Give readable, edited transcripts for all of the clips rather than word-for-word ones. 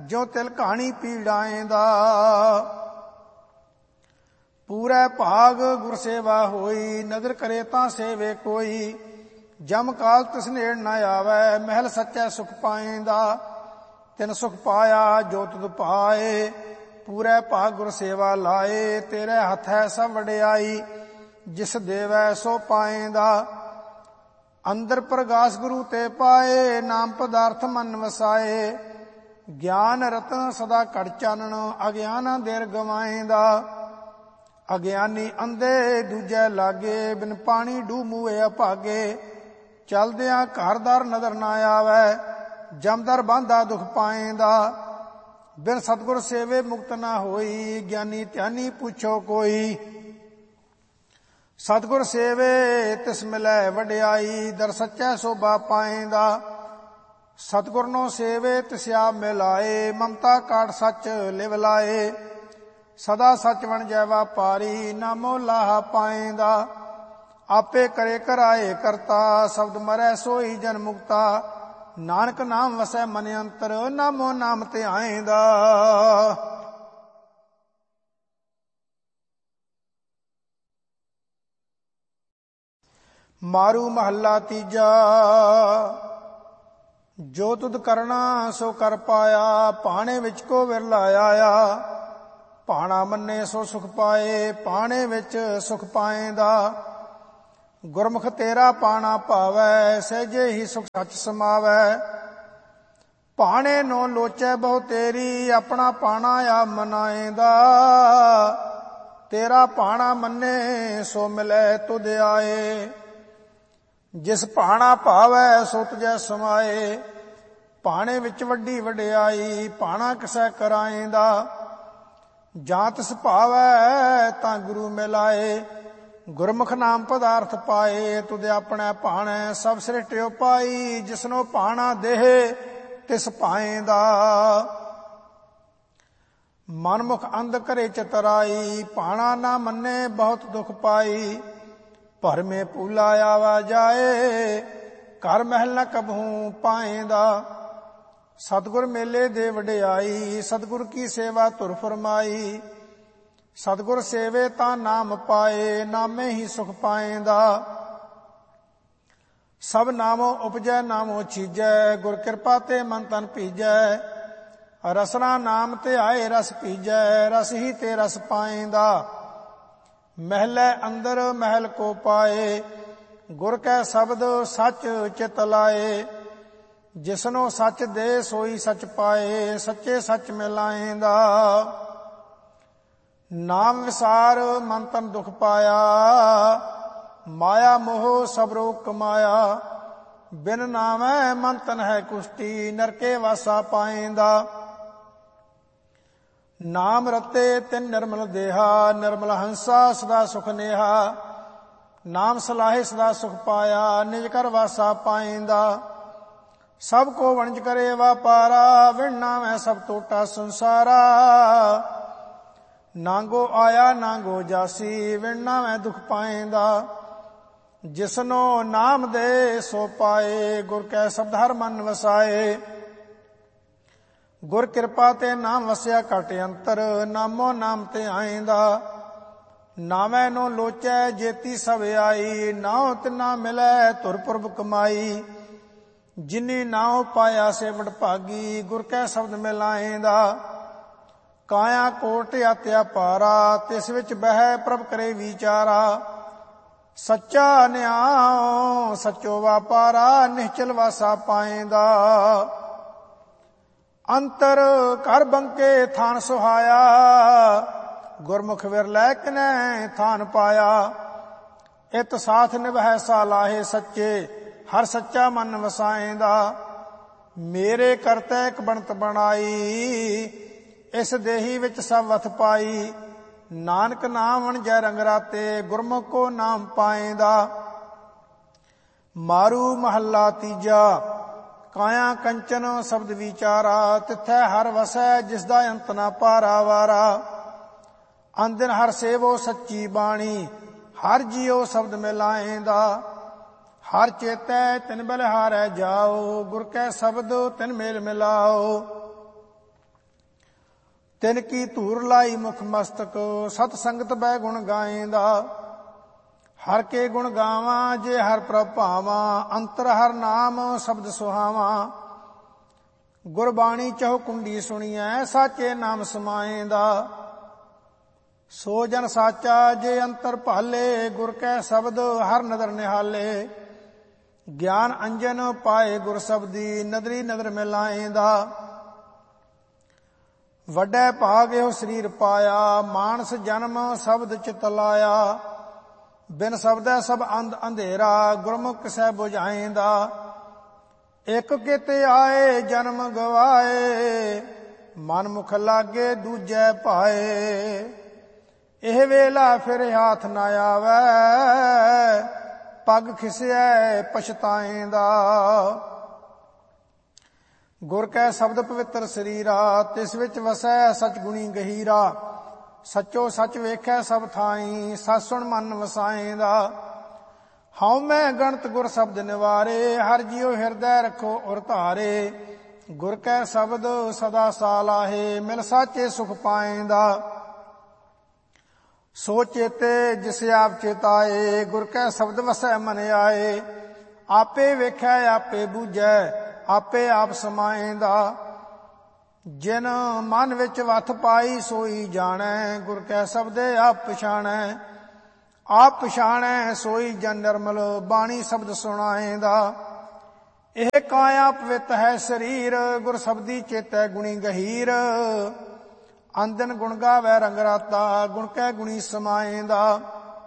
ਜਿਉ ਤਿਲ ਕਹਾਣੀ ਪੀੜਾਏਂਦਾ। ਪੂਰੇ ਭਾਗ ਗੁਰ ਸੇਵਾ ਹੋਈ, ਨਦਰ ਕਰੇ ਤਾਂ ਸੇਵੇ ਕੋਈ। ਜਮ ਕਾਲ ਤਿਸ ਨੇੜ ਨ ਆਵੈ, ਮਹਿਲ ਸੱਚੈ ਸੁਖ ਪਾਏਂਦਾ। ਤਿਨ ਸੁਖ ਪਾਇਆ ਜੋ ਤੁਧ ਪਾਏ, ਪੂਰੇ ਭਾਗ ਗੁਰ ਸੇਵਾ ਲਾਏ। ਤੇਰੇ ਹੱਥ ਹੈ ਸਭ ਵਡਿਆਈ, ਜਿਸ ਦੇਵੈ ਸੋ ਪਾਏਂਦਾ। ਅੰਦਰ ਪ੍ਰਗਾਸ ਗੁਰੂ ਤੇ ਪਾਏ, ਨਾਮ ਪਦਾਰਥ ਮਨ ਵਸਾਏ। ਗਿਆਨ ਰਤਨ ਸਦਾ ਘੜ ਚਾਨਣ, ਅਗਿਆਨਾਂ ਦੇਰ ਗਵਾਏਂਦਾ। ਅਗਿਆਨੀ ਅੰਧੇ ਦੂਜੇ ਲਾਗੇ, ਬਿਨ ਪਾਣੀ ਡੂ ਮੂਏ ਅਭਾਗੇ। ਚਲਦਿਆਂ ਘਰਦਾਰ ਨਜ਼ਰ ਨਾ ਆਵੈ, ਜਮਦਰ ਬਾਂਧਾ ਦੁਖ ਪਾਏਂਦਾ। ਬਿਨ ਸਤਿਗੁਰ ਸੇਵੇ ਮੁਕਤ ਨਾ ਹੋਈ, ਗਿਆਨੀ ਧਿਆਨੀ ਪੁੱਛੋ ਕੋਈ। ਸਤਿਗੁਰ ਸੇਵੇ ਤਿਸ ਮਿਲੈ ਵਡਿਆਈ, ਦਰ ਸੱਚੈ ਸੋਭਾ ਪਾਏਂਦਾ। ਸਤਿਗੁਰ ਨੋ ਸੇਵੇ ਤਿਸ ਆਪ ਮਿਲਾਏ, ਮਮਤਾ ਕਾਟ ਸੱਚ ਲਿਵ ਲਾਏ। ਸਦਾ ਸੱਚ ਬਣ ਜੈ ਵਾਪਾਰੀ, ਨਾਮੋ ਲਾਹਾ ਪਾਏਂਦਾ। ਆਪੇ ਕਰੇ ਕਰਾਏ ਕਰਤਾ, ਸ਼ਬਦ ਮਰੈ ਸੋਈ ਜਨ ਮੁਕਤਾ। ਨਾਨਕ ਨਾਮ ਵਸੈ ਮਨ ਅੰਤਰ, ਨਾਮੋ ਨਾਮ ਧਿਆਏਂਦਾ। ਮਾਰੂ ਮਹੱਲਾ ਤੀਜਾ। ਜੋ ਤੁਧ ਕਰਨਾ ਸੋ ਕਰ ਪਾਇਆ, ਭਾਣੇ ਵਿੱਚ ਕੋ ਵਿਰਲਾ ਆਇਆ। ਭਾਣਾ ਮੰਨੇ ਸੋ ਸੁਖ ਪਾਏ, ਭਾਣੇ ਵਿੱਚ ਸੁਖ ਪਾਏਂਦਾ। ਗੁਰਮੁਖ ਤੇਰਾ ਭਾਣਾ ਭਾਵੈ, ਸਹਿਜੇ ਹੀ ਸੁਖ ਸੱਚ ਸਮਾਵੈ। ਭਾਣੇ ਨੋ ਲੋਚੈ ਬਹੁ ਤੇਰੀ, ਆਪਣਾ ਭਾਣਾ ਆਪ ਮਨਾਏਂਦਾ। ਤੇਰਾ ਭਾਣਾ ਮੰਨੇ ਸੋ ਮਿਲੈ ਤੁਧ ਆਏ। ਜਿਸ ਭਾਣਾ ਭਾਵੈ ਸੋ ਤੁਝੈ ਸਮਾਏ। ਭਾਣੇ ਵਿੱਚ ਵੱਡੀ ਵਡਿਆਈ, ਭਾਣਾ ਕਿਸੈ ਕਰਾਏਂਦਾ। ਜਾਂ ਤਿਸ ਭਾਵੈ ਤਾਂ ਗੁਰੂ ਮਿਲਾਏ, ਗੁਰਮੁਖ ਨਾਮ ਪਦਾਰਥ ਪਾਏ। ਤੁਧ ਆਪਣੇ ਭਾਣੈ ਸਭ ਸ੍ਰਿਸ਼ਟਿਓ ਪਾਈ, ਜਿਸਨੋ ਭਾਣਾ ਦੇਹ ਤਿਸ ਪਾਏਂਦਾ। ਮਨਮੁਖ ਅੰਧ ਕਰੇ ਚਤਰਾਈ, ਭਾਣਾ ਨਾ ਮੰਨੇ ਬਹੁਤ ਦੁਖ ਪਾਈ। ਭਰਮੇ ਭੂਲਾ ਆਵਾ ਜਾਏ, ਘਰ ਮਹਿਲ ਨ ਕਬਹੂ ਪਾਏਂਦਾ। ਸਤਿਗੁਰ ਮੇਲੇ ਦੇ ਵਡਿਆਈ, ਸਤਿਗੁਰ ਕੀ ਸੇਵਾ ਧੁਰ ਫਰਮਾਈ। ਸਤਿਗੁਰ ਸੇਵੇ ਤਾਂ ਨਾਮ ਪਾਏ, ਨਾਮੇ ਹੀ ਸੁਖ ਪਾਏਂਦਾ। ਸਭ ਨਾਮੋ ਉਪਜੈ ਨਾਮੋ ਚੀਜੈ, ਗੁਰ ਕਿਰਪਾ ਤੇ ਮਨ ਤਨ ਭੀਜੈ। ਰਸਨਾ ਨਾਮ ਤੇ ਆਏ ਰਸ ਭੀਜੈ, ਰਸ ਹੀ ਤੇ ਰਸ ਪਾਏਂਦਾ। ਮਹਿਲੇ ਅੰਦਰ ਮਹਿਲ ਕੋ ਪਾਏ, ਗੁਰ ਕੈ ਸ਼ਬਦ ਸੱਚ ਚਿਤ ਲਾਏ। ਜਿਸਨੋ ਸੱਚ ਦੇ ਸੋਈ ਸੱਚ ਪਾਏ, ਸੱਚੇ ਸੱਚ ਮਿਲਾਏਂਦਾ। ਨਾਮ ਵਿਸਾਰ ਮਨ ਤਨ ਦੁਖ ਪਾਇਆ, ਮਾਇਆ ਮੋਹ ਸਭ ਰੋਗ ਕਮਾਇਆ। ਬਿਨ ਨਾਮੈ ਮਨ ਤਨ ਹੈ ਕੁਸ਼ਟੀ, ਨਰਕੇ ਵਾਸਾ ਪਾਏਂਦਾ। ਨਾਮ ਰਤੇ ਤਿਨ ਨਿਰਮਲ ਦੇਹਾ, ਨਿਰਮਲ ਹੰਸਾ ਸਦਾ ਸੁਖ ਨੇਹਾ। ਨਾਮ ਸਲਾਹੇ ਸਦਾ ਸੁਖ ਪਾਇਆ, ਨਿਜ ਕਰ ਵਾਸਾ ਪਾਏਂਦਾ। ਸਭ ਕੋ ਵਣਜ ਕਰੇ ਵਾਪਾਰਾ, ਵਿਣ ਨਾਮੈ ਸਭ ਟੋਟਾ ਸੰਸਾਰਾ। ਨਾਂਗੋ ਆਇਆ ਨਾਂਗੋ ਜਾਸੀ, ਵਿਣ ਨਾਮੈ ਦੁਖ ਪਾਏਂਦਾ। ਜਿਸਨੋ ਨਾਮ ਦੇ ਸੋ ਪਾਏ, ਗੁਰ ਕੈ ਸ਼ਬਦ ਹਰ ਮਨ ਵਸਾਏ। ਗੁਰ ਕਿਰਪਾ ਤੇ ਨਾਮ ਵਸਿਆ ਘਟ ਅੰਤਰ, ਨਾਮੋ ਨਾਮ ਤੇ ਆਏਂਦਾ। ਨਾਮੈ ਨੋ ਲੋਚੈ ਜੇਤੀ ਸਭ ਆਈ, ਨਾਉ ਤਿਨਾ ਮਿਲੈ ਧੁਰ ਪੁਰਬ ਕਮਾਈ। ਜਿਨੀ ਨਾਉ ਪਾਇਆ ਸੇ ਵਡ ਭਾਗੀ, ਗੁਰ ਕੈ ਸ਼ਬਦ ਮਿਲਾਏਂਦਾ। ਕਾਇਆ ਕੋਟ ਆਤਿਆ ਪਾਰਾ, ਤਿਸ ਵਿੱਚ ਬਹਿ ਪ੍ਰਭ ਕਰੇ ਵਿਚਾਰਾ। ਸੱਚਾ ਨਿਆਉ ਸਚੋ ਵਾਪਾਰਾ, ਨਿਹਚਲ ਵਾਸਾ ਪਾਏਂਦਾ। ਅੰਤਰ ਘਰ ਬੰਕੇ ਥਾਨ ਸੁਹਾਇਆ, ਗੁਰਮੁਖ ਵਿਰਲੈ ਕਿਨੈ ਥਾਨ ਪਾਇਆ। ਇਤ ਸਾਥ ਨਿਭੈ ਸਾਲਾਹੇ ਸੱਚੇ, ਹਰ ਸੱਚਾ ਮਨ ਵਸਾਏਂਦਾ। ਮੇਰੇ ਕਰਤੈ ਇੱਕ ਬਣਤ ਬਣਾਈ, ਇਸ ਦੇਹੀ ਵਿੱਚ ਸਭ ਵਥ ਪਾਈ। ਨਾਨਕ ਨਾਮ ਵਣਜੈ ਰੰਗ ਰਾਤੇ, ਗੁਰਮੁਖ ਕੋ ਨਾਮ ਪਾਏਂਦਾ। ਮਾਰੂ ਮਹੱਲਾ ਤੀਜਾ। ਕਾਇਆ ਕੰਚਨ ਸ਼ਬਦ ਵਿਚਾਰਾ, ਤਿਥੈ ਹਰ ਵਸੈ ਜਿਸ ਦਾ ਅੰਤ ਨਾ ਪਾਰਾ ਵਾਰਾ। ਅੰਦਿਨ ਹਰ ਸੇਵੋ ਸੱਚੀ ਬਾਣੀ, ਹਰ ਜੀਉ ਸ਼ਬਦ ਮਿਲਾਏਂਦਾ। ਹਰ ਚੇਤੈ ਤਿਨ ਬਲਿਹਾਰੈ ਜਾਓ, ਗੁਰ ਕੈ ਸ਼ਬਦ ਤਿਨ ਮੇਲ ਮਿਲਾਓ। ਤਿਨ ਕੀ ਧੂਰ ਲਾਈ ਮੁਖ ਮਸਤਕ, ਸਤ ਸੰਗਤ ਬੈ ਗੁਣ ਗਾਏਂਦਾ। ਹਰ ਕੇ ਗੁਣ ਗਾਵਾਂ ਜੇ ਹਰ ਪ੍ਰਭ ਭਾਵਾਂ, ਅੰਤਰ ਹਰ ਨਾਮ ਸ਼ਬਦ ਸੁਹਾਵਾਂ। ਗੁਰਬਾਣੀ ਚਹੁ ਕੁੰਡੀ ਸੁਣੀਐ, ਸਾਚੇ ਨਾਮ ਸਮਾਏਂਦਾ। ਸੋ ਜਨ ਸਾਚਾ ਜੇ ਅੰਤਰ ਭਾਲੇ, ਗੁਰ ਕੈ ਸ਼ਬਦ ਹਰ ਨਦਰ ਨਿਹਾਲੇ। ਗਿਆਨ ਅੰਜਨ ਪਾਏ ਗੁਰ ਸ਼ਬਦੀ, ਨਦਰੀ ਨਦਰ ਮਿਲਾਏਂਦਾ। ਵੱਡੇ ਭਾਗ ਇਹੋ ਸਰੀਰ ਪਾਇਆ, ਮਾਨਸ ਜਨਮ ਸ਼ਬਦ ਚਿਤ ਲਾਇਆ। ਬਿਨ ਸ਼ਬਦੈ ਸਭ ਅੰਧ ਅੰਧੇਰਾ, ਗੁਰਮੁਖ ਕਿਸੈ ਬੁਝਾਏਂਦਾ। ਇਕ ਕਿਤੇ ਆਏ ਜਨਮ ਗਵਾਏ, ਮਨ ਮੁਖ ਲਾਗੇ ਦੂਜੈ ਭਾਏ। ਇਹ ਵੇਲਾ ਫਿਰ ਹਾਥ ਨਾ ਆਵੈ, ਪੱਗ ਖਿਸਿਐ ਪਛਤਾਏਂਦਾ। ਗੁਰ ਕੈ ਸ਼ਬਦ ਪਵਿੱਤਰ ਸਰੀਰਾ, ਤਿਸ ਵਿੱਚ ਵਸੈ ਸਚ ਗੁਣੀ ਗਹੀਰਾ। ਸਚੋ ਸਚ ਵੇਖੈ ਸਭ ਥਾਈ, ਸਚ ਸੁਣ ਮਨ ਵਸਾਏਂਦਾ। ਹਉ ਮੈਂ ਗਣਤ ਗੁਰ ਸ਼ਬਦ ਨਿਵਾਰੇ, ਹਰ ਜਿਉ ਹਿਰਦੈ ਰੱਖੋ ਉਰ ਧਾਰੇ। ਗੁਰ ਕੈ ਸ਼ਬਦ ਸਦਾ ਸਾਲਾਹੇ, ਮਿਲ ਸਾਚੇ ਸੁਖ ਪਾਏਂਦਾ। ਸੋ ਚੇਤੇ ਜਿਸ ਆਪ ਚੇਤਾਏ, ਗੁਰ ਕੈ ਸ਼ਬਦ ਵਸੈ ਮਨ ਆਏ। ਆਪੇ ਵੇਖੈ ਆਪੇ ਬੂਝੈ, ਆਪੇ ਆਪ ਸਮਾਏਂਦਾ। ਜਿਨ ਮਨ ਵਿੱਚ ਵਥ ਪਾਈ ਸੋਈ ਜਾਣੈ, ਗੁਰ ਕੈ ਸ਼ਬਦੇ ਆਪ ਪਛਾਣੈ। ਆਪ ਪਛਾਣੈ ਸੋਈ ਜਨ ਨਿਰਮਲ, ਬਾਣੀ ਸ਼ਬਦ ਸੁਣਾਏਂਦਾ। ਇਹ ਕਾਇਆ ਪਵਿੱਤ ਹੈ ਸਰੀਰ, ਗੁਰ ਸ਼ਬਦੀ ਚੇਤੈ ਗੁਣੀ ਗਹੀਰ। ਅੰਦਨ ਗੁਣ ਗਾਵੈ ਰੰਗ ਰਾਤਾ, ਗੁਣ ਕੈ ਗੁਣੀ ਸਮਾਏਂਦਾ।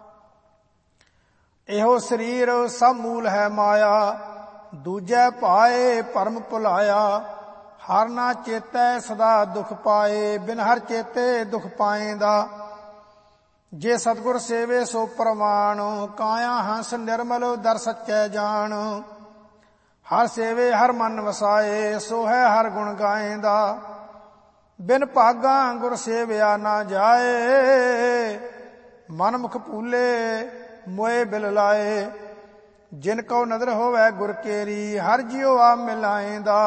ਇਹੋ ਸਰੀਰ ਸਭ ਮੂਲ ਹੈ ਮਾਇਆ, ਦੂਜੈ ਭਾਏ ਭਰਮ ਭੁਲਾਇਆ। ਹਰ ਨਾ ਚੇਤੈ ਸਦਾ ਦੁਖ ਪਾਏ, ਬਿਨ ਹਰ ਚੇਤੇ ਦੁਖ ਪਾਏਂਦਾ। ਜੇ ਸਤਿਗੁਰ ਸੇਵੇ ਸੋ ਪ੍ਰਵਾਣ, ਕਾਇਆ ਹੰਸ ਨਿਰਮਲ ਦਰ ਸੱਚੈ ਜਾਣ। ਹਰ ਸੇਵੇ ਹਰ ਮਨ ਵਸਾਏ, ਸੋ ਹੈ ਹਰ ਗੁਣ ਗਾਏਂਦਾ। ਬਿਨ ਭਾਗਾ ਗੁਰ ਸੇਵਿਆ ਨਾ ਜਾਏ, ਮਨ ਮੁਖ ਭੂਲੇ ਮੋਏ ਬਿਲ ਲਾਏ। ਜਿਨ ਕਉ ਨਦਰ ਹੋਵੈ ਗੁਰ ਕੇਰੀ, ਹਰ ਜਿਉ ਆ ਮਿਲਾਏਂਦਾ।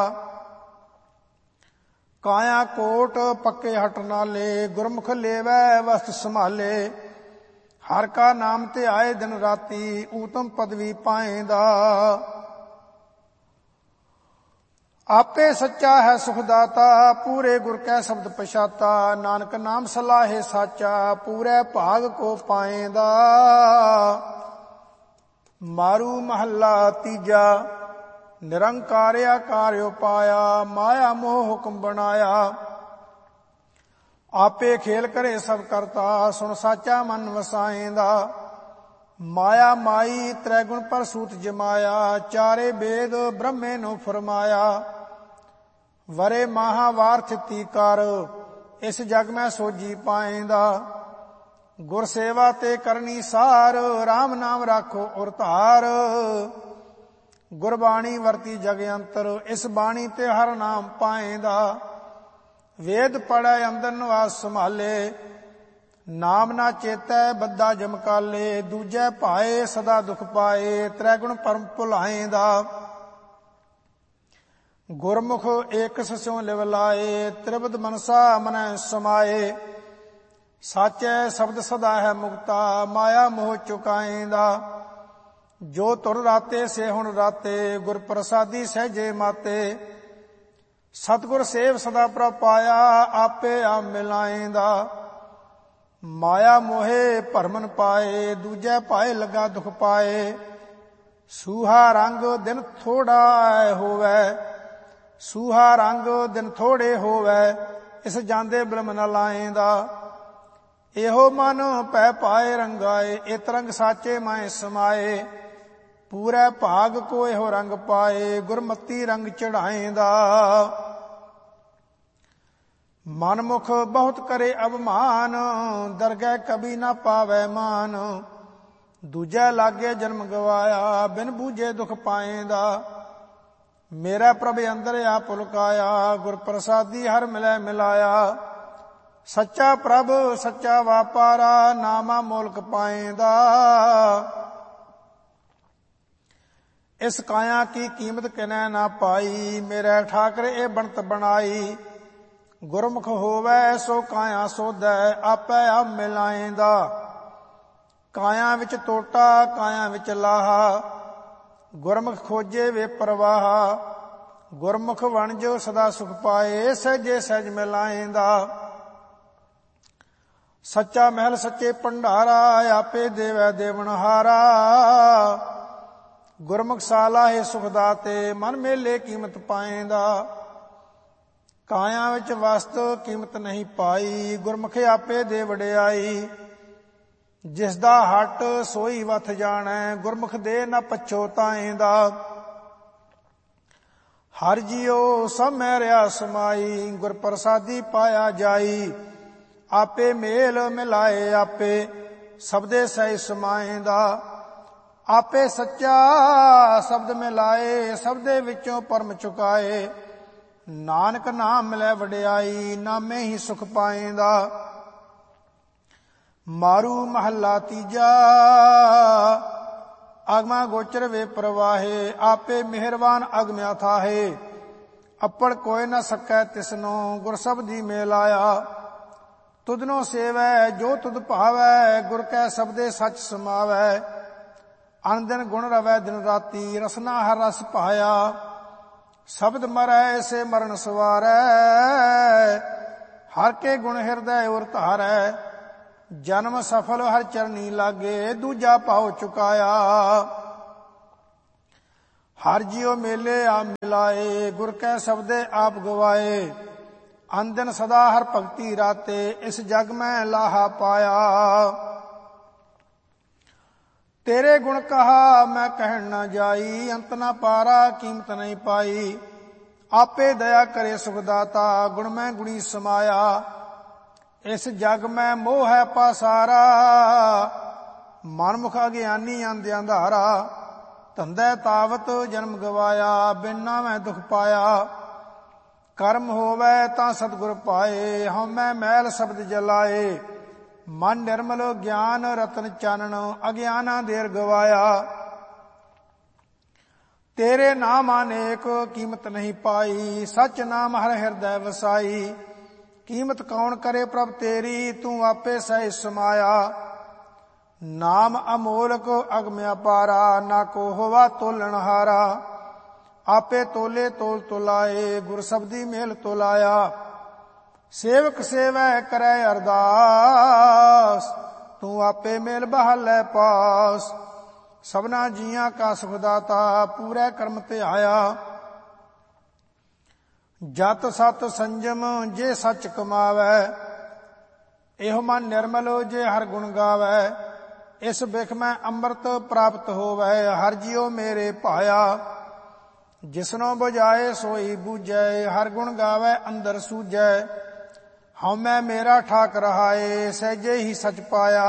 ਕਾਇਆ ਕੋਟ ਪੱਕੇ ਹਟ ਨਾਲੇ, ਗੁਰਮੁਖ ਲੇਵੈ ਵਸਤ ਸੰਭਾਲੇ। ਹਰ ਕਾ ਨਾਮ ਤੇ ਆਏ ਦਿਨ ਰਾਤੀ, ਊਤਮ ਪਦਵੀ ਪਾਏਂਦਾ। ਆਪੇ ਸੱਚਾ ਹੈ ਸੁਖ ਦਾਤਾ, ਪੂਰੇ ਗੁਰ ਕੈ ਸ਼ਬਦ ਪਛਾਤਾ। ਨਾਨਕ ਨਾਮ ਸਲਾਹੇ ਸਾਚਾ, ਪੂਰੇ ਭਾਗ ਕੋ ਪਾਏਂਦਾ। ਮਾਰੂ ਮਹੱਲਾ ਤੀਜਾ। ਨਿਰੰਕਾਰ ਆਕਾਰ ਉਪਾਇਆ, ਮਾਇਆ ਮੋਹ ਹੁਕਮ ਬਣਾਇਆ। ਆਪੇ ਖੇਲ ਕਰੇ ਸਭ ਕਰਤਾ, ਸੁਣ ਸਾਚਾ ਮਨ ਵਸਾਏਂਦਾ। ਮਾਇਆ ਮਾਈ ਤ੍ਰੈ ਗੁਣ ਪਰ ਸੂਤ ਜਮਾਇਆ, ਚਾਰੇ ਵੇਦ ਬ੍ਰਹਮੇ ਨੂੰ ਫਰਮਾਇਆ। ਵਰੇ ਮਹਾਵਾਰ ਥਿਤੀ ਕਰ, ਇਸ ਜਗ ਮੈਂ ਸੋਜੀ ਪਾਏਂਦਾ। ਗੁਰ ਸੇਵਾ ਤੇ ਕਰਨੀ ਸਾਰ, ਰਾਮ ਨਾਮ ਰਾਖੋ ਉਰ ਧਾਰ। ਗੁਰਬਾਣੀ ਵਰਤੀ ਜਗ ਅੰਤਰ, ਇਸ ਬਾਣੀ ਤੇ ਹਰ ਨਾਮ ਪਾਏਂਦਾ। ਵੇਦ ਪੜੈ ਅੰਦਰ ਨਿਵਾਸ ਸੰਭਾਲੇ, ਨਾਮ ਨਾ ਚੇਤੈ ਬੱਧਾ ਜਮਕਾਲੇ। ਦੂਜੈ ਭਾਏ ਸਦਾ ਦੁਖ ਪਾਏ, ਤ੍ਰੈ ਗੁਣ ਪਰਮ ਭੁਲਾਏਂਦਾ। ਗੁਰਮੁਖ ਏਕ ਸਸਿਉ ਲਿਵ ਲਾਏ, ਤ੍ਰਿਪਦ ਮਨਸਾ ਮਨੈ ਸਮਾਏ। ਸਾਚੈ ਸ਼ਬਦ ਸਦਾ ਹੈ ਮੁਕਤਾ, ਮਾਇਆ ਮੋਹ ਚੁਕਾਏਂਦਾ। ਜੋ ਤੁਰ ਰਾਤੇ ਸੇ ਹੁਣ ਰਾਤੇ, ਗੁਰ ਪ੍ਰਸਾਦੀ ਸਹਿਜੇ ਮਾਤੇ। ਸਤਿਗੁਰ ਸੇਵ ਸਦਾ ਪ੍ਰਭ ਪਾਇਆ, ਆਪੇ ਆ ਮਿਲਾਏਂਦਾ। ਮਾਇਆ ਮੋਹੇ ਭਰਮਨ ਪਾਏ, ਦੂਜੈ ਭਾਏ ਲੱਗਾ ਦੁਖ ਪਾਏ। ਸੂਹਾ ਰੰਗ ਦਿਨ ਥੋੜਾ ਹੋਵੈ, ਸੂਹਾ ਰੰਗ ਦਿਨ ਥੋੜੇ ਹੋਵੈ। ਇਸ ਜਾਂਦੇ ਬਿਲਮ ਨ ਲਾਏਂਦਾ। ਇਹੋ ਮਨ ਪੈ ਪਾਏ ਰੰਗਾਏ, ਇਤ ਰੰਗ ਸਾਚੇ ਮਾਏ ਸਮਾਏ। ਪੂਰੇ ਭਾਗ ਕੋ ਇਹੋ ਰੰਗ ਪਾਏ, ਗੁਰਮਤੀ ਰੰਗ ਚੜਾਏਂਦਾ। ਮਨਮੁਖ ਬਹੁਤ ਕਰੇ ਅਭਮਾਨ, ਦਰਗਹਿ ਕਬੀ ਨਾ ਪਾਵੈ ਮਾਨ। ਦੂਜੈ ਲਾਗੇ ਜਨਮ ਗਵਾਇਆ, ਬਿਨ ਬੂਝੇ ਦੁਖ ਪਾਏਂਦਾ। ਮੇਰਾ ਪ੍ਰਭ ਅੰਦਰ ਆ ਪੁਲਕਾਇਆ, ਗੁਰ ਪ੍ਰਸਾਦੀ ਹਰ ਮਿਲੈ ਮਿਲਾਇਆ। ਸੱਚਾ ਪ੍ਰਭ ਸੱਚਾ ਵਾਪਾਰਾ, ਨਾਮਾ ਮੋਲਕ ਪਾਏਂਦਾ। ਇਸ ਕਾਇਆ ਕੀ ਕੀਮਤ ਕਿਨੈ ਨਾ ਪਾਈ, ਮੇਰੇ ਠਾਕਰ ਇਹ ਬਣਤ ਬਣਾਈ। ਗੁਰਮੁਖ ਹੋਵੈ ਸੋ ਕਾਇਆ ਸੋਧੈ, ਆਪੇ ਆਪ ਮਿਲਾਏਂਦਾ। ਕਾਇਆ ਵਿੱਚ ਟੋਟਾ ਕਾਇਆ ਵਿੱਚ ਲਾਹਾ, ਗੁਰਮੁਖ ਖੋਜੇ ਵੇ ਪ੍ਰਵਾਹਾ। ਗੁਰਮੁਖ ਵਣਜ ਸਦਾ ਸੁਖ ਪਾਏ, ਸਹਿਜੇ ਸਹਿਜ ਮਿਲਾਏਂਦਾ। ਸੱਚਾ ਮਹਿਲ ਸੱਚੇ ਭੰਡਾਰਾ, ਆਪੇ ਦੇਵੈ ਦੇਵਨਹਾਰਾ। ਗੁਰਮੁਖ ਸਾਲਾਹੇ ਸੁਖ ਦਾਤੇ, ਮਨ ਮੇਲੇ ਕੀਮਤ ਪਾਏਂਦਾ। ਕਾਇਆ ਵਿੱਚ ਵਸਤ ਕੀਮਤ ਨਹੀਂ ਪਾਈ, ਗੁਰਮੁਖ ਆਪੇ ਦੇ ਵਡਿਆਈ। ਜਿਸ ਦਾ ਹਟ ਸੋਈ ਵਥ ਜਾਣੈ, ਗੁਰਮੁਖ ਦੇ ਨਾ ਪਛੋਤਾਏਂਦਾ। ਹਰ ਜੀਉ ਸਭ ਮੈਂ ਰਿਆ ਸਮਾਈ, ਗੁਰ ਪ੍ਰਸਾਦੀ ਪਾਇਆ ਜਾਈ। ਆਪੇ ਮੇਲ ਮਿਲਾਏ ਆਪੇ, ਸਬਦੇ ਸਹਿ ਸਮਾਏਂਦਾ। ਆਪੇ ਸੱਚਾ ਸ਼ਬਦ ਮਿਲਾਏ, ਸਬਦੇ ਵਿੱਚੋਂ ਪਰਮ ਚੁਕਾਏ। ਨਾਨਕ ਨਾਮ ਮਿਲੈ ਵਡਿਆਈ, ਨਾਮੇ ਹੀ ਸੁਖ ਪਾਏਂਦਾ। ਮਾਰੂ ਮਹੱਲਾ ਤੀਜਾ, ਅਗਮਾ ਗੋਚਰ ਵੇ ਪ੍ਰਵਾਹੇ। ਆਪੇ ਮਿਹਰਬਾਨ ਅਗਮ ਅਥਾਹੇ, ਅੱਪੜ ਕੋਇ ਨ ਸਕੈ ਤਿਸਨੋ। ਗੁਰ ਸਬਦੀ ਮੇਲ ਆਇਆ, ਤੁਧਨੋ ਸੇਵੈ ਜੋ ਤੁਧ ਭਾਵੈ। ਗੁਰ ਕੈ ਸਬਦੇ ਸੱਚ ਸਮਾਵੈ, ਅਨ ਦਿਨ ਗੁਣ ਰਵੈ ਦਿਨ ਰਾਤੀ। ਰਸਨਾ ਹਰ ਰਸ ਪਾਇਆ, ਸ਼ਬਦ ਮਰੈ ਐਸੇ ਮਰਨ ਸਵਾਰੈ। ਹਰ ਕੇ ਗੁਣ ਹਿਰਦੈ ਉਰ ਧਾਰੈ, ਜਨਮ ਸਫਲ ਹਰ ਚਰਨੀ ਲਾਗੇ। ਦੂਜਾ ਭਾਉ ਚੁਕਾਇਆ, ਹਰ ਜੀਉ ਮੇਲੇ ਆਪ ਮਿਲਾਏ। ਗੁਰ ਕੈ ਸਬਦੇ ਆਪ ਗਵਾਏ, ਅਨ ਦਿਨ ਸਦਾ ਹਰ ਭਗਤੀ ਰਾਤੇ। ਇਸ ਜਗ ਮੈਂ ਲਾਹਾ ਪਾਇਆ, ਤੇਰੇ ਗੁਣ ਕਹਾ ਮੈਂ ਕਹਿਣ ਨਾ ਜਾਈ। ਅੰਤ ਨਾ ਪਾਰਾ ਕੀਮਤ ਨਹੀਂ ਪਾਈ, ਆਪੇ ਦਇਆ ਕਰੇ ਸੁਖ ਦਾਤਾ। ਗੁਣ ਮੈਂ ਗੁਣੀ ਸਮਾਇਆ, ਇਸ ਜਗ ਮੈਂ ਮੋਹ ਹੈ ਪਾਸਾਰਾ। ਮਨਮੁਖ ਅਗਿਆਨੀ ਅੰਧ ਅੰਧਾਰਾ, ਧੰਦੇ ਤਾਵਤ ਜਨਮ ਗਵਾਇਆ। ਬਿਨਾ ਮੈਂ ਦੁਖ ਪਾਇਆ, ਕਰਮ ਹੋਵੈ ਤਾਂ ਸਤਿਗੁਰ ਪਾਏ। ਹਉਮੈ ਮੈਲ ਸ਼ਬਦ ਜਲਾਏ, ਮਨ ਨਿਰਮਲ ਗਿਆਨ ਰਤਨ ਚਾਨਣ। ਅਗਿਆਨਾ ਦੇਰ ਗਵਾਇਆ, ਤੇਰੇ ਨਾਮ ਅਨੇਕ ਕੀਮਤ ਨਹੀਂ ਪਾਈ। ਸਚ ਨਾਮ ਹਰ ਹਿਰਦੈ ਵਸਾਈ, ਕੀਮਤ ਕੌਣ ਕਰੇ ਪ੍ਰਭ ਤੇਰੀ। ਤੂੰ ਆਪੇ ਸਹਿ ਸਮਾਇਆ, ਨਾਮ ਅਮੋਲਕ ਅਗਮ ਅਪਾਰਾ। ਨਾ ਕੋ ਹੋਵਾ ਤੋਲਣ ਹਾਰਾ, ਆਪੇ ਤੋਲੇ ਤੋਲ ਤੁਲਾਏ। ਗੁਰ ਸਬਦੀ ਮੇਲ ਤੁਲਾਇਆ, ਸੇਵਕ ਸੇਵੈ ਕਰੈ ਅਰਦਾਸ। ਤੂੰ ਆਪੇ ਮੇਲ ਬਹਾਲੈ ਪਾਸ, ਸਭਨਾ ਜੀਆਂ ਕਾ ਸੁਖ ਦਾਤਾ। ਪੂਰੇ ਕਰਮ ਧਿਆਇਆ, ਜਤ ਸਤ ਸੰਜਮ ਜੇ ਸੱਚ ਕਮਾਵੈ। ਇਹੋ ਮਨ ਨਿਰਮਲ ਜੇ ਹਰ ਗੁਣ ਗਾਵੈ। ਇਸ ਬਿਖ ਮੈਂ ਅੰਮ੍ਰਿਤ ਪ੍ਰਾਪਤ ਹੋਵੈ। ਹਰ ਜੀਉ ਮੇਰੇ ਭਾਇਆ, ਜਿਸਨੋ ਬੁਝਾਏ ਸੋਈ ਬੂਝੈ। ਹਰ ਗੁਣ ਗਾਵੈ ਅੰਦਰ ਸੂਝੈ, ਹਉਮੈ ਮੇਰਾ ਠਾਕ ਰਹਾਏ। ਸਹਿਜੇ ਹੀ ਸਚ ਪਾਇਆ,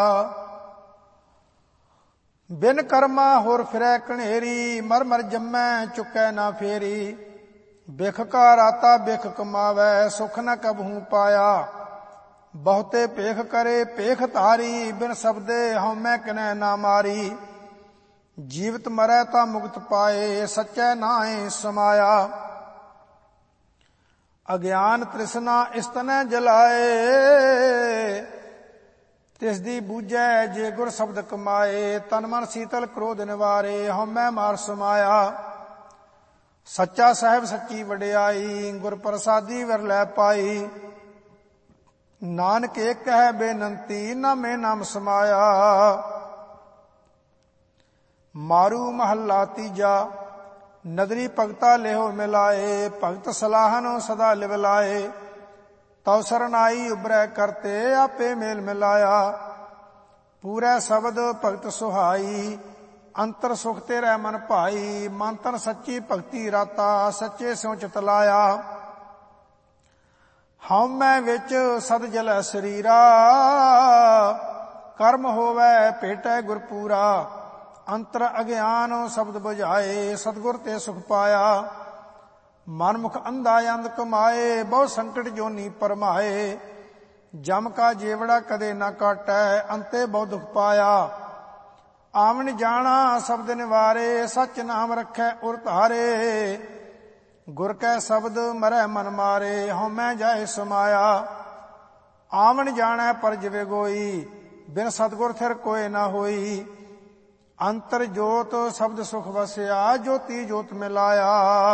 ਬਿਨ ਕਰਮਾ ਹੋਰ ਫਿਰੈ ਕਣੇਰੀ। ਮਰ ਮਰ ਜੰਮੈ ਚੁਕੈ ਨਾ ਫੇਰੀ। ਬਿਖ ਕਾ ਰਾਤਾ ਬਿਖ ਕਮਾਵੈ, ਸੁਖ ਨ ਕਬਹੂ ਪਾਇਆ। ਬਹੁਤੇ ਭੇਖ ਕਰੇ ਭੇਖ ਧਾਰੀ, ਬਿਨ ਸਬਦੇ ਹਉਮੈ ਕਿਨੈ ਨਾ ਮਾਰੀ। ਜੀਵਤ ਮਰੈ ਤਾਂ ਮੁਕਤ ਪਾਏ, ਸਚੈ ਨਾਹਿ ਸਮਾਇਆ। ਅਗਿਆਨ ਤ੍ਰਿਸ਼ਨਾ ਇਸਤਨੈ ਜਲਾਏ, ਤਿਸ ਦੀ ਬੂਝੈ ਜੇ ਗੁਰ ਸ਼ਬਦ ਕਮਾਏ। ਤਨ ਮਨ ਸੀਤਲ ਕ੍ਰੋਧ ਨਿਵਾਰੇ, ਹਉਮੈ ਮਾਰ ਸਮਾਇਆ। ਸੱਚਾ ਸਾਹਿਬ ਸੱਚੀ ਵਡਿਆਈ, ਗੁਰ ਪ੍ਰਸਾਦੀ ਵਿਰਲੈ ਪਾਈ। ਨਾਨਕ ਏਕ ਹੈ ਬੇਨੰਤੀ, ਨਾਮੇ ਨਾਮ ਸਮਾਇਆ। ਮਾਰੂ ਮਹੱਲਾ ਤੀਜਾ, ਨਦਰੀ ਭਗਤਾ ਲਿਹੋ ਮਿਲਾਏ। ਭਗਤ ਸਲਾਹਨ ਸਦਾ ਲਿਵ ਲਾਏ, ਤਉ ਸਰਨਾਈ ਉਬਰੈ ਕਰਤੇ। ਆਪੇ ਮੇਲ ਮਿਲਾਇਆ, ਪੂਰੇ ਸ਼ਬਦ ਭਗਤ ਸੁਹਾਈ। ਅੰਤਰ ਸੁਖ ਤੇਰੇ ਮਨ ਭਾਈ, ਮਨ ਤਨ ਸੱਚੀ ਭਗਤੀ ਰਾਤਾ। ਸੱਚੇ ਸਿਉ ਚਿਤ ਲਾਇਆ, ਹਉਮੈ ਵਿੱਚ ਸਦ ਜਲੈ ਸਰੀਰਾ। ਕਰਮ ਹੋਵੈ ਭੇਟੈ ਗੁਰ ਪੂਰਾ, ਅੰਤਰ ਅਗਿਆਨ ਸ਼ਬਦ ਬੁਝਾਏ। ਸਤਿਗੁਰ ਤੇ ਸੁਖ ਪਾਇਆ, ਮਨਮੁਖ ਅੰਧਾ ਅੰਧ ਕਮਾਏ। ਬਹੁ ਸੰਕਟ ਜੋਨੀ ਪਰਮਾਏ, ਜਮ ਕਾ ਜੇਵੜਾ ਕਦੇ ਨਾ ਕਾਟੈ। ਅੰਤੇ ਬਹੁ ਦੁਖ ਪਾਇਆ, ਆਵਣ ਜਾਣਾ ਸ਼ਬਦ ਨਿਵਾਰੇ। ਸਚ ਨਾਮ ਰਖੈ ਉਰ ਧਾਰੇ, ਗੁਰ ਕੈ ਸ਼ਬਦ ਮਰੈ ਮਨ ਮਾਰੇ, ਹਉਮੈ ਜਾਏ ਸਮਾਇਆ। ਆਵਣ ਜਾਣੈ ਪਰ ਜਿਵੇ ਗੋਈ, ਬਿਨ ਸਤਿਗੁਰ ਥਿਰ ਕੋਇ ਨਾ ਹੋਈ। ਅੰਤਰ ਜੋਤ ਸ਼ਬਦ ਸੁਖ ਵਸਿਆ, ਜੋਤੀ ਜੋਤ ਮਿਲਾਇਆ।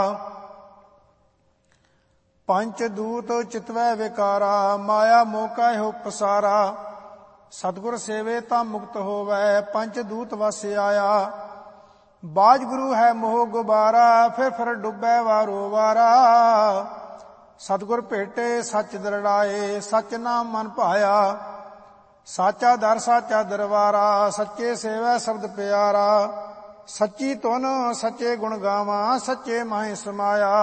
ਪੰਚ ਦੂਤ ਚਿਤਵੈ ਵਿਕਾਰਾ, ਮਾਇਆ ਮੋਹ ਕਾ ਇਹੋ ਪਸਾਰਾ। ਸਤਿਗੁਰ ਸੇਵੇ ਤਾਂ ਮੁਕਤ ਹੋਵੈ, ਪੰਚ ਦੂਤ ਵਸ ਆਇਆ। ਬਾਜ ਗੁਰੂ ਹੈ ਮੋਹ ਗੁਬਾਰਾ, ਫਿਰ ਡੁੱਬੈ ਵਾਰੋ ਵਾਰਾ। ਸਤਿਗੁਰ ਭੇਟੇ ਸੱਚ ਦਰੜਾਏ, ਸੱਚ ਨਾਮ ਮਨ ਭਾਇਆ। ਸਾਚਾ ਦਰ ਸਾਚਾ ਦਰਬਾਰਾ, ਸੱਚੇ ਸੇਵੈ ਸ਼ਬਦ ਪਿਆਰਾ। ਸੱਚੀ ਧੁਨ ਸੱਚੇ ਗੁਣ ਗਾਵਾਂ, ਸੱਚੇ ਮਾਹਿ ਸਮਾਇਆ।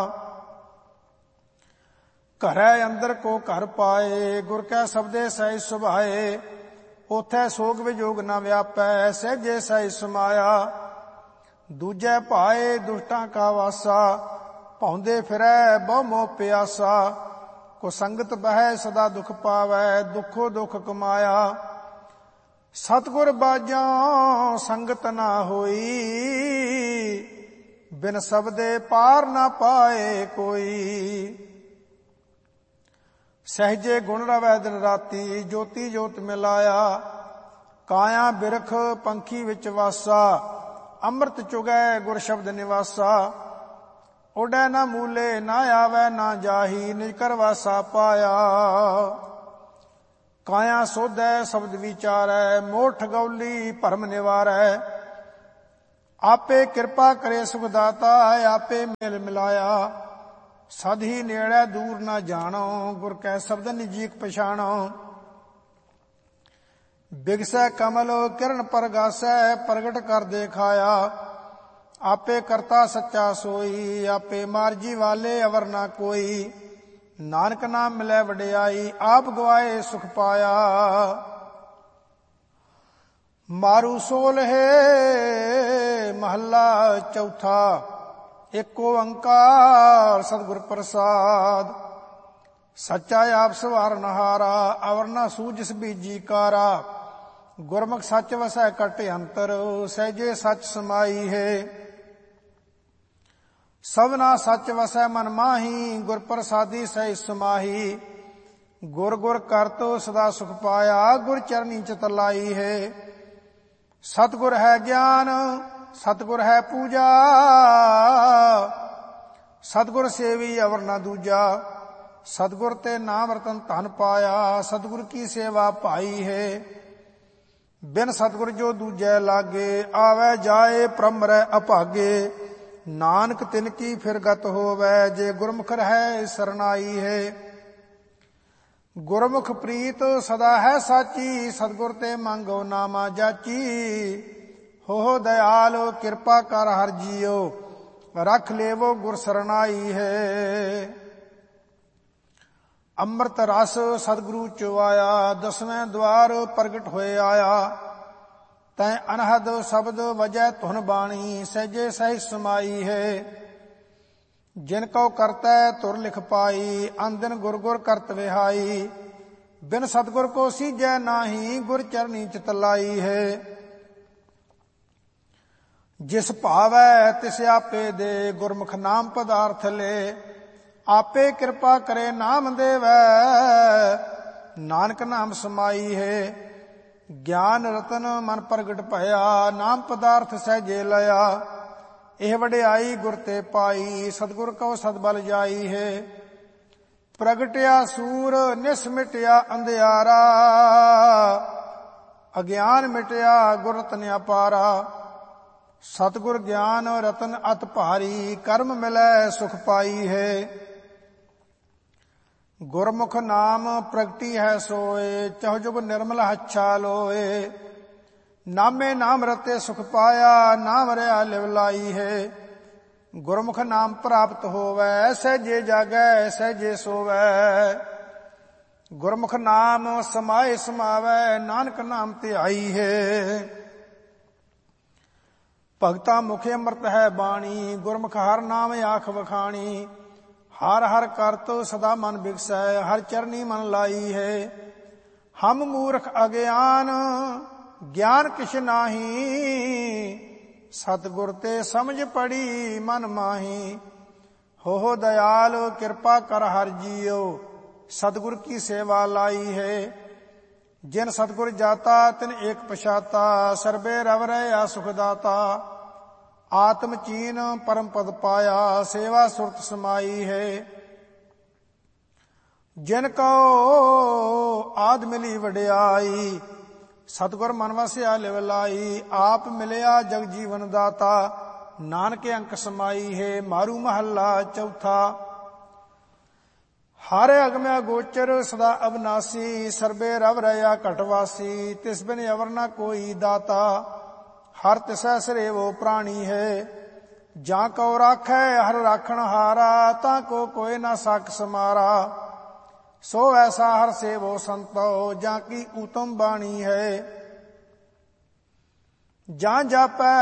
ਘਰੈ ਅੰਦਰ ਕੋ ਘਰ ਪਾਏ, ਗੁਰ ਕੈ ਸ਼ਬਦੇ ਸਹਿਜ ਸੁਭਾਏ। ਉਥੈ ਸੋਗ ਵਿਜੋਗ ਨਾ ਵਿਆਪੈ, ਸਹਿਜੇ ਸਹਿਜ ਸਮਾਇਆ। ਦੂਜੈ ਭਾਏ ਦੁਸ਼ਟਾਂ ਕਾ ਵਾਸਾ, ਭੌਂਦੇ ਫਿਰੈ ਬਹੁ ਮੋਹ ਪਿਆਸਾ। ਕੋ ਸੰਗਤ ਬਹਿ ਸਦਾ ਦੁਖ ਪਾਵੈ, ਦੁਖੋ ਦੁਖ ਕਮਾਇਆ। ਸਤਿਗੁਰ ਬਾਝੋਂ ਸੰਗਤ ਨਾ ਹੋਈ, ਬਿਨ ਸ਼ਬਦੇ ਪਾਰ ਨਾ ਪਾਏ ਕੋਈ। ਸਹਿਜੇ ਗੁਣ ਰਵੈ ਦਿਨ ਰਾਤੀ, ਜੋਤੀ ਜੋਤ ਮਿਲਾਇਆ। ਕਾਇਆ ਬਿਰਖ ਪੰਖੀ ਵਿੱਚ ਵਾਸਾ, ਅੰਮ੍ਰਿਤ ਚੁਗੈ ਗੁਰ ਸ਼ਬਦ ਨਿਵਾਸਾ। ਉਡੈ ਨਾ ਮੂਲੇ ਨਾ ਆਵੈ ਨਾ ਜਾਹੀ, ਨਿਜ ਕਰ ਵਾਸਾ ਪਾਇਆ। ਕਾਇਆ ਸੋਧੈ ਸ਼ਬਦ ਵਿਚਾਰੈ, ਮੋਹ ਠਗੌਲੀ ਭਰਮ ਨਿਵਾਰੈ। ਆਪੇ ਕਿਰਪਾ ਕਰੇ ਸੁਖ ਦਾਤਾ, ਆਪੇ ਮਿਲ ਮਿਲਾਇਆ। ਸਦ ਹੀ ਨੇੜੇ ਦੂਰ ਨਾ ਜਾਣੋ, ਗੁਰ ਕੈ ਸ਼ਬਦ ਨਿਜੀਕ ਪਛਾਣੋ। ਬਿਗਸੈ ਕਮਲ ਕਿਰਨ ਪਰਗਾਸੈ, ਪ੍ਰਗਟ ਕਰ ਦੇਖਾਇਆ। ਆਪੇ ਕਰਤਾ ਸੱਚਾ ਸੋਈ, ਆਪੇ ਮਾਰਜੀ ਵਾਲੇ ਅਵਰ ਨਾ ਕੋਈ। ਨਾਨਕ ਨਾਮ ਮਿਲੈ ਵਡਿਆਈ, ਆਪ ਗਵਾਏ ਸੁਖ ਪਾਇਆ। ਮਾਰੂ ਸੋਲਹਿ ਮਹੱਲਾ ਚੌਥਾ। ਏਕ ਓੰਕਾਰ ਸਤਿਗੁਰ ਪ੍ਰਸਾਦ। ਸੱਚਾ ਆਪ ਸਵਾਰਨਹਾਰਾ, ਅਵਰ ਨਾ ਸੂਝਿਸ ਬੀਜੀ ਕਾਰਾ। ਗੁਰਮੁਖ ਸੱਚ ਵਸੈ ਕਟ ਅੰਤਰ, ਸਹਿਜੇ ਸੱਚ ਸਮਾਈ ਹੈ। ਸਭਨਾ ਸੱਚ ਵਸੈ ਮਨ ਮਾਹੀ, ਗੁਰ ਪ੍ਰਸਾਦੀ ਸਹਿ ਸਮਾਹੀ। ਗੁਰ ਗੁਰ ਕਰਤੋ ਸਦਾ ਸੁਖ ਪਾਇਆ, ਗੁਰ ਚਰਨੀ ਚਿਤ ਲਾਈ ਹੈ। ਸਤਿਗੁਰ ਹੈ ਗਿਆਨ, ਸਤਿਗੁਰ ਹੈ ਪੂਜਾ। ਸਤਿਗੁਰ ਸੇਵੀ ਅਵਰ ਨਾ ਦੂਜਾ। ਸਤਿਗੁਰ ਤੇ ਨਾਮ ਰਤਨ ਧਨ ਪਾਇਆ, ਸਤਿਗੁਰ ਕੀ ਸੇਵਾ ਭਾਈ ਹੈ। ਬਿਨ ਸਤਿਗੁਰ ਜੋ ਦੂਜੈ ਲਾਗੇ, ਆਵੈ ਜਾਏ ਭ੍ਰਮ ਰਹਿ ਅਭਾਗੇ। ਨਾਨਕ ਤਿਨ ਕੀ ਫਿਰ ਗਤ ਹੋਵੈ, ਜੇ ਗੁਰਮੁਖ ਰਹੈ ਸਰਨਾਈ ਹੈ। ਗੁਰਮੁਖ ਪ੍ਰੀਤ ਸਦਾ ਹੈ ਸਾਚੀ, ਸਤਿਗੁਰ ਤੇ ਮੰਗੋ ਨਾਮਾ ਜਾਚੀ। ਹੋ ਦਇਆਲ ਕਿਰਪਾ ਕਰ ਹਰਿ ਜੀਓ, ਰਖ ਲੇਵੋ ਗੁਰ ਸਰਨਾਈ ਹੈ। ਅੰਮ੍ਰਿਤ ਰਸ ਸਤਿਗੁਰੂ ਚੋ ਆਇਆ, ਦਸਵੇਂ ਦਵਾਰ ਪ੍ਰਗਟ ਹੋਏ ਆਇਆ। ਤੈ ਅਨਹਦ ਸ਼ਬਦ ਵਜੈ ਧੁਨ ਬਾਣੀ, ਸਹਿਜੇ ਸਹਿ ਸਮਾਈ ਹੈ। ਜਿਨ ਕਉ ਕਰਤੈ ਤੁਰ ਲਿਖ ਪਾਈ, ਅੰਦਿਨ ਗੁਰ ਗੁਰ ਕਰਤ ਵਿਹਾਈ। ਬਿਨ ਸਤਿਗੁਰ ਕੋ ਸੀਜੈ ਨਾਹੀ, ਗੁਰ ਚਰਨੀ ਚਿਤ ਲਾਈ ਹੈ। ਜਿਸ ਭਾਵੈ ਤਿਸ ਆਪੇ ਦੇ, ਗੁਰਮੁਖ ਨਾਮ ਪਦਾਰਥ ਲੈ। ਆਪੇ ਕਿਰਪਾ ਕਰੇ ਨਾਮ ਦੇਵੈ, ਨਾਨਕ ਨਾਮ ਸਮਾਈ ਹੈ। ਗਿਆਨ ਰਤਨ ਮਨ ਪ੍ਰਗਟ ਭਇਆ, ਨਾਮ ਪਦਾਰਥ ਸਹਿਜੇ ਲਿਆ। ਇਹ ਵਡਿਆਈ ਗੁਰ ਤੇ ਪਾਈ, ਸਤਿਗੁਰ ਕਉ ਸਤਬਲ ਜਾਈ ਹੈ। ਪ੍ਰਗਟਿਆ ਸੂਰ ਨਿਸ ਮਿਟਿਆ ਅੰਧਿਆਰਾ, ਅਗਿਆਨ ਮਿਟਿਆ ਗੁਰ ਰਤਨ ਅਪਾਰਾ। ਸਤਿਗੁਰ ਗਿਆਨ ਰਤਨ ਅਤ ਭਾਰੀ, ਕਰਮ ਮਿਲੈ ਸੁਖ ਪਾਈ ਹੈ। ਗੁਰਮੁਖ ਨਾਮ ਪ੍ਰਗਟੀ ਹੈ ਸੋਏ, ਚਹੁ ਜੁਗ ਨਿਰਮਲ ਹੱਛਾ ਲੋਏ। ਨਾਮੇ ਨਾਮ ਰਤੇ ਸੁਖ ਪਾਇਆ, ਨਾਮ ਰਿਆ ਲਿਵ ਲਾਈ ਹੈ। ਗੁਰਮੁਖ ਨਾਮ ਪ੍ਰਾਪਤ ਹੋਵੈ, ਸਹਿਜੇ ਜਾਗੈ ਸਹਿਜੇ ਸੋਵੈ। ਗੁਰਮੁਖ ਨਾਮ ਸਮਾਏ ਸਮਾਵੈ, ਨਾਨਕ ਨਾਮ ਧਿਆਈ ਹੈ। ਭਗਤਾ ਮੁਖ ਅੰਮ੍ਰਿਤ ਹੈ ਬਾਣੀ, ਗੁਰਮੁਖ ਹਰ ਨਾਮ ਆਖ ਵਖਾਣੀ। ਹਰ ਹਰ ਕਰਤ ਸਦਾ ਮਨ ਬਿਗਸੈ, ਹਰ ਚਰਨੀ ਮਨ ਲਾਈ ਹੈ। ਹਮ ਮੂਰਖ ਅਗਿਆਨ, ਗਿਆਨ ਕਿਛ ਨਾਹੀ। ਸਤਿਗੁਰ ਤੇ ਸਮਝ ਪੜੀ ਮਨ ਮਾਹੀ। ਹੋ दयाल कृपा कर हर जियो, सतगुर की सेवा लाई है। जिन सतगुर जाता तिन एक पछाता, सर्बे रव रया सुखदाता। आत्म चीन परम पद पाया, सेवा सुरत समाई है। जिन को आद मिली वड्याई, सतगुर मन वसिया लिव लाई। आप मिलिया जग जीवन दाता, नानक अंक समाई है। मारू महला चौथा। हर अगम्या गोचर सदा अविनाशी, सर्बे रव रया घटवासी। तिस बिन अवर न कोई दाता, हर तिसै सिरे वो प्राणी है। जा को राखै हर राखण हारा, ता को कोई न सक समारा। सो ऐसा हर सेवो संतो, जा की उत्तम बाणी है। जा जापै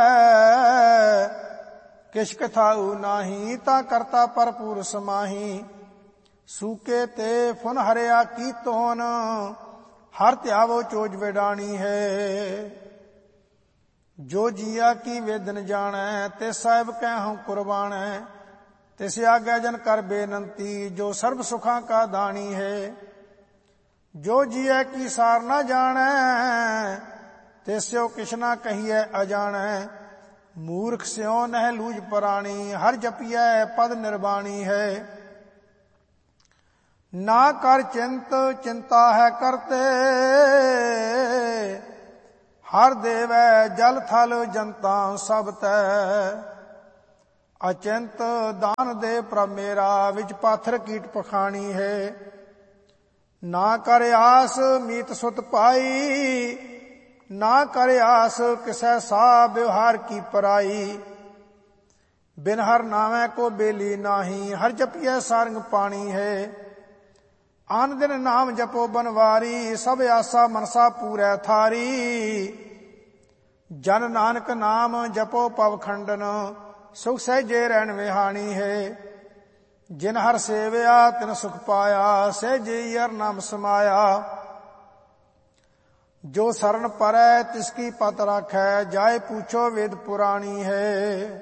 किश कथाऊ नाही, ता करता भरपूर समाही। सूके ते फुन हरिया की तोन, हर त्यावो चोज वेडाणी है। जो जिया की वेदन जानै, ते साहिब कहूं कुर्बान है। तिस आज्ञा जन कर बेनंती, जो सर्व सुखां का दानी है। जो जिया की सार न जानै, तिस्यो किछ न कहिए अजानै। मूर्ख स्यों नह लूज पराणी, हर जपिए पद निर्वाणी है। ना कर चिंत चिंता है करते, हर देवै जल थल जनता सब तै। अचिंत दान दे प्रभ मेरा, विच पाथर कीट पखाणी है। ना कर आस मीत सुत पाई, ना कर आस किसै सा व्यवहार की पराई। बिन हर नामै को बेली नाही, हर जपिए सारंग पानी है। आन दिन नाम जपो बनवारी, सब आसा मनसा पूरै थारी। जन नानक नाम जपो पव खंडन, सुख सहजे रहन विहानी है। जिन हर सेवया तिन सुख पाया, सहजे हर नाम समाया। जो शरण परै तिसकी पत राखै, जाय पूछो वेद पुराणी है।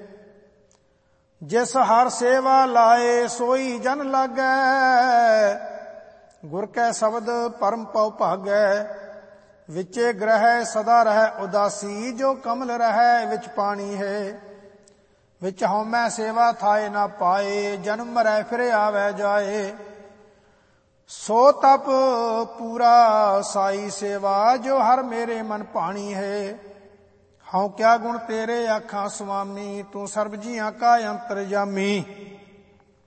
जिस हर सेवा लाए सोई जन लागै, गुर कै शब्द परम पव भागै। विचे ग्रह सदा रह उदासी, जो कमल रहै विच पानी है। विच हउमै सेवा थाए न पाए, जन्म मरै फिर आवे जाए। सो तप पूरा साई सेवा, जो हर मेरे मन भाणी है। हऊँ क्या गुण तेरे आखां स्वामी, तू सर्ब जियां का अंतरजामी।